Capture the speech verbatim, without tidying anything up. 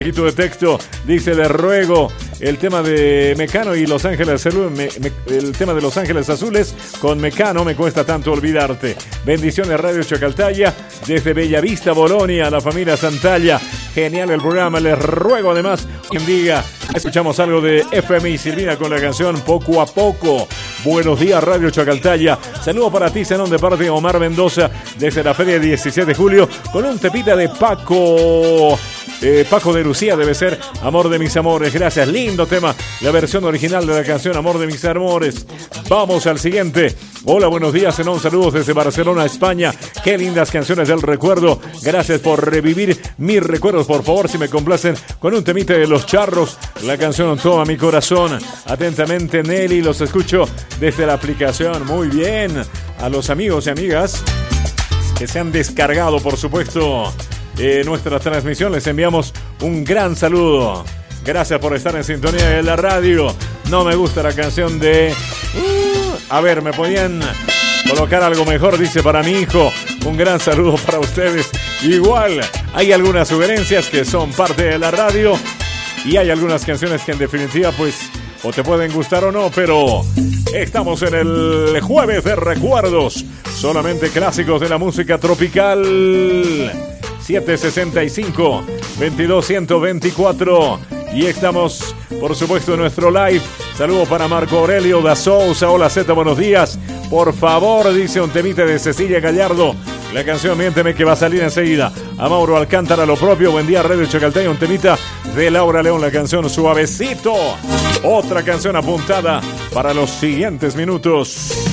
De texto dice: le ruego el tema de Mecano y Los Ángeles me, me, el tema de Los Ángeles Azules con Mecano, me cuesta tanto olvidarte. Bendiciones Radio Chacaltaya desde Bellavista, Bolonia, la familia Santalla. Genial el programa, les ruego además quien diga. Escuchamos algo de F M I Silvina con la canción Poco a Poco. Buenos días Radio Chacaltaya. Saludos para ti, Zenón, de parte de Omar Mendoza desde la feria diecisiete de julio con un tepita de Paco. Eh, Paco de Lucía debe ser Amor de mis amores. Gracias, lindo tema. La versión original de la canción Amor de mis amores. Vamos al siguiente. Hola, buenos días, Zenón. Saludos desde Barcelona, España. Qué lindas canciones del recuerdo. Gracias por revivir mis recuerdos. Por favor, si me complacen con un temita de Los Charros. La canción Toma mi corazón. Atentamente, Nelly. Los escucho desde la aplicación. Muy bien. A los amigos y amigas que se han descargado, por supuesto, Eh, nuestra transmisión, les enviamos un gran saludo. Gracias por estar en sintonía de la radio. No me gusta la canción de... Uh, a ver, ¿me podían colocar algo mejor? Dice para mi hijo. Un gran saludo para ustedes. Igual, hay algunas sugerencias que son parte de la radio y hay algunas canciones que en definitiva, pues, o te pueden gustar o no, pero estamos en el jueves de recuerdos. Solamente clásicos de la música tropical. siete sesenta y cinco, veintidós ciento veinticuatro. Y estamos, por supuesto, en nuestro live. Saludos para Marco Aurelio da Sousa. Hola Z, buenos días. Por favor, dice un temita de Cecilia Gallardo. La canción Miénteme, que va a salir enseguida. A Mauro Alcántara, lo propio. Buen día, Radio Chacaltaya. Un temita de Laura León, la canción Suavecito. Otra canción apuntada para los siguientes minutos.